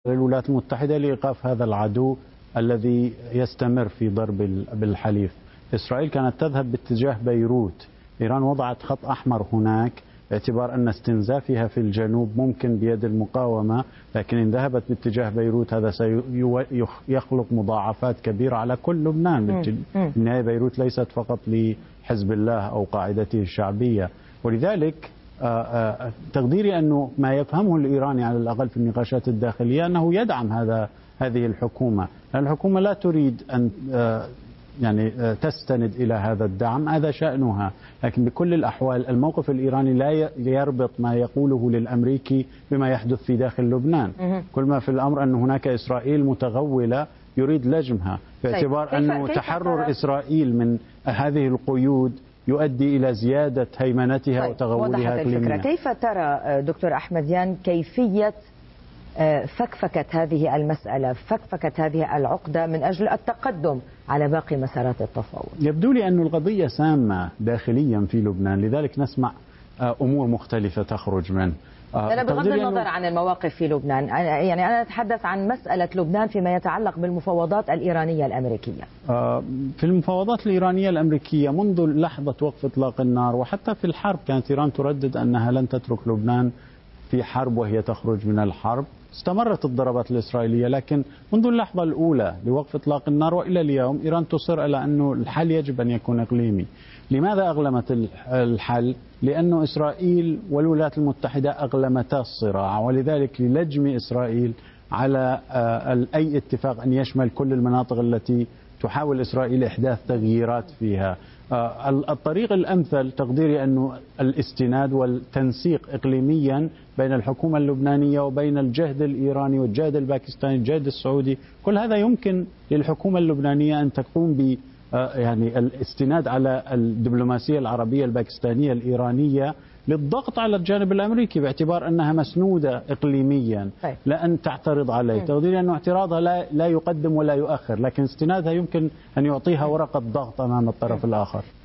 الولايات المتحدة لإيقاف هذا العدو الذي يستمر في ضرب بالحليف. إسرائيل كانت تذهب باتجاه بيروت، إيران وضعت خط أحمر هناك باعتبار أن استنزافها في الجنوب ممكن بيد المقاومة، لكن إن ذهبت باتجاه بيروت هذا سيخلق مضاعفات كبيرة على كل لبنان. بالنهاية بيروت ليست فقط لحزب الله أو قاعدته الشعبية، ولذلك تقديري أنه ما يفهمه الإيراني على الأقل في النقاشات الداخلية أنه يدعم هذه الحكومة، لأن الحكومة لا تريد أن تستند إلى هذا الدعم، هذا شأنها. لكن بكل الأحوال الموقف الإيراني لا يربط ما يقوله للأمريكي بما يحدث في داخل لبنان. كل ما في الأمر أن هناك إسرائيل متغولة يريد لجمها، باعتبار أنه تحرر إسرائيل من هذه القيود يؤدي إلى زيادة هيمنتها وتغولها إقليميا. كيف ترى دكتور أحمديان كيفية فكفكة هذه المسألة، فكفكة هذه العقدة من أجل التقدم على باقي مسارات التفاوض؟ يبدو لي أن القضية سامة داخليا في لبنان، لذلك نسمع أمور مختلفة تخرج منه. أنا بغض النظر عن المواقف في لبنان، يعني أنا أتحدث عن مسألة لبنان فيما يتعلق بالمفاوضات الإيرانية الأمريكية. في المفاوضات الإيرانية الأمريكية منذ لحظة وقف إطلاق النار وحتى في الحرب كانت إيران تردد أنها لن تترك لبنان في حرب وهي تخرج من الحرب. استمرت الضربات الإسرائيلية، لكن منذ اللحظة الأولى لوقف إطلاق النار وإلى اليوم إيران تصر على أنه الحل يجب أن يكون إقليمي. لماذا أغلمت الحل؟ لأن إسرائيل والولايات المتحدة أغلمتا الصراع، ولذلك للجم إسرائيل على أي اتفاق أن يشمل كل المناطق التي تحاول إسرائيل إحداث تغييرات فيها. الطريق الأمثل تقديري أنه الاستناد والتنسيق إقليميا بين الحكومة اللبنانية وبين الجهد الإيراني والجهد الباكستاني والجهد السعودي. كل هذا يمكن للحكومة اللبنانية أن تقوم ب الاستناد على الدبلوماسية العربية الباكستانية الإيرانية للضغط على الجانب الأمريكي باعتبار أنها مسنودة إقليميا لا أن تعترض عليه. تقديري أن اعتراضها لا يقدم ولا يؤخر، لكن استنادها يمكن أن يعطيها ورقة ضغط أمام الطرف الآخر.